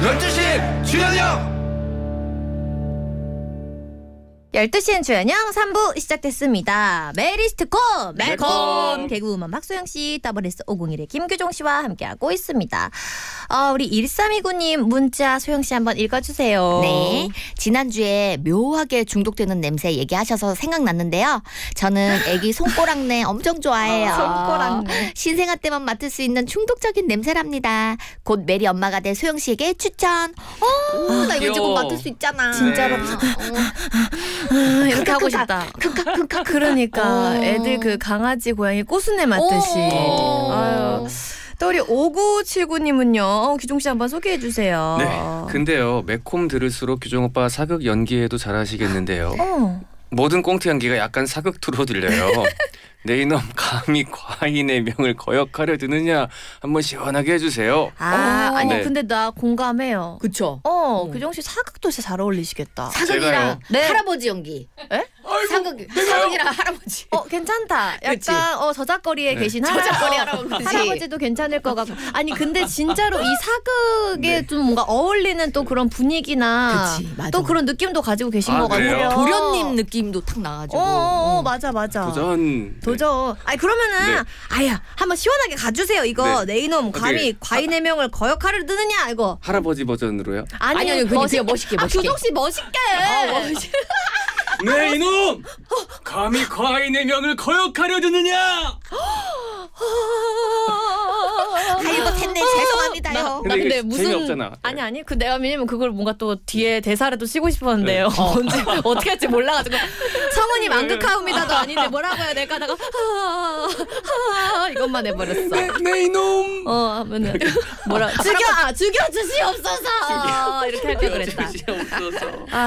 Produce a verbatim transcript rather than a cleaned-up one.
열두 시 주현영. 열두 시엔 주현영 삼 부 시작됐습니다. 메리스트 코 매콤. 매콤 개그우먼 박소영씨, 더블에스 오공일의 김규종씨와 함께하고 있습니다. 어, 우리 일삼이구님 문자 소영씨 한번 읽어주세요. 네, 지난주에 묘하게 중독되는 냄새 얘기하셔서 생각났는데요. 저는 애기 손꼬랑내 엄청 좋아해요. 아, 손꼬랑내. 신생아 때만 맡을 수 있는 중독적인 냄새랍니다. 곧 메리 엄마가 될 소영씨에게 추천. 어, 아, 나 이거 이제 곧 귀여워. 맡을 수 있잖아. 진짜로. 어. 아, 이렇게 하고 싶다. 크카 크카. 그러니까 어. 애들 그 강아지 고양이 꼬순내 맡듯이. 오. 아유. 또 우리 오구칠구님은요. 규종씨 한번 소개해주세요. 네. 근데요, 매콤 들을수록 규종 오빠 사극 연기에도 잘하시겠는데요. 어. 모든 꽁트 연기가 약간 사극투로 들려요. 내 이놈 감히 과인의 명을 거역하려 드느냐, 한번 시원하게 해주세요. 아, 어. 아니 네. 근데 나 공감해요. 그쵸. 어, 어. 규종씨 사극도 진짜 잘 어울리시겠다. 제가요? 사극이랑 네. 할아버지 연기. 에? 사극 사극이랑 할아버지. 어, 괜찮다. 약간 그치? 어 저작거리에 네. 계신 저작거리 할아- 할아버지. 할아버지도 괜찮을 것 같고. 아니 근데 진짜로 이 사극에 네. 좀 뭔가 어울리는 또 그런 분위기나 그치, 맞아. 또 그런 느낌도 가지고 계신 아, 것 그래요? 같아요. 도련님 느낌도 탁 나가지고. 어, 어, 어, 어. 맞아 맞아. 도전. 도전. 아니 그러면은 네. 아야 한번 시원하게 가주세요. 이거 네. 내 이놈 어디- 감히 과인의 명을 거역하려 드느냐 이거. 할아버지 버전으로요? 아니, 아니, 아니, 그냥, 그냥 멋있게, 아, 멋있게. 규종 씨 멋있게. 내 이놈! 감히 과인의 명을 거역하려 드느냐! 아이고 텐네 죄송합니다요. 나, 나 근데 근데 이게 무슨 재미없잖아. 아니 아니 그 내가 왜냐면 그걸 뭔가 또 뒤에 대사를 또 쓰고 싶었는데요. 네. 뭔지 어떻게 할지 몰라가지고 성우님 안극하옵니다도 아닌데 뭐라고 해야 될까 하다가 하, 하, 이것만 해버렸어. 내, 내 이놈! 어 하면은 뭐라 죽여 아 죽여 주시옵소서 이렇게 할 걸 그랬다. 없어서.